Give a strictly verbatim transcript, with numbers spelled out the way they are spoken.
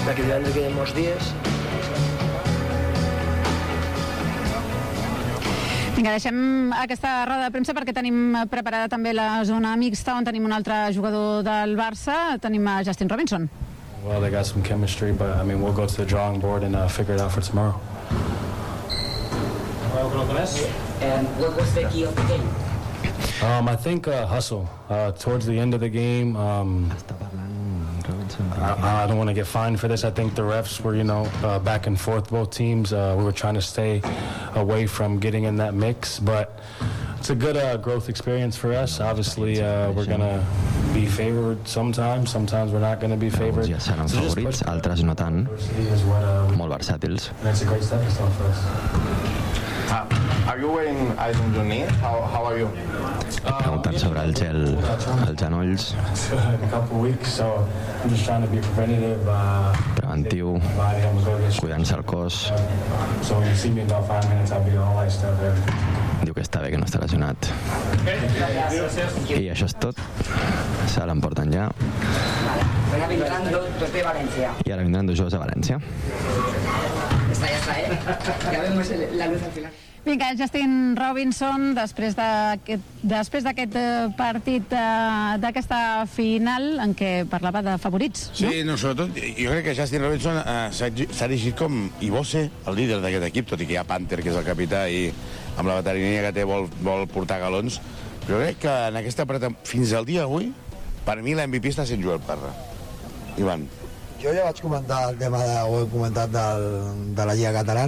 hasta que divendres queden molts dies. Vinga, deixem aquesta roda de premsa perquè tenim preparada també la zona mixta on tenim un altre jugador del Barça, tenim a Justin Robinson. Well, they got some chemistry, but I mean, we'll go to the drawing board and uh, figure it out for tomorrow. And what was the key of the game? Um, I think uh, hustle. Uh, towards the end of the game, um, I, I don't want to get fined for this. I think the refs were, you know, uh, back and forth, both teams. Uh, we were trying to stay away from getting in that mix, but it's a good uh, growth experience for us. Obviously, uh, we're going to be favored sometimes. Sometimes we're not going to be favored. Alguns ja seran favorits, altres no tant. Molt versàtils. And it's a great stepping stone for us. Uh, are you wearing ice on your knee? How, how are you? Preguntant sobre el gel als genolls. Preventiu, cuidant-se el cos. Diu que està bé, que no està lesionat. I això és tot. Se l'emporten ja. I ara vindran dos jugadors de València. Está, ya está, ¿eh? Ya vemos la luz al final. Vinga, Justin Robinson, després d'aquest després d'aquest partit d'aquesta final en què parlava de favorits, no? Sí, no, sobretot, jo crec que Justin Robinson eh, s'ha dirigit com Ibose, el líder d'aquest equip, tot i que hi ha Panther, que és el capità, i amb la veterania que té vol, vol portar galons. Però crec que en aquesta pretemporada, fins al dia d'avui, per mi l'M V P està sent Joel Parra. Ivan. Jo ja vaig comentar el tema, de, ho he comentat del, de la Lliga Catalana.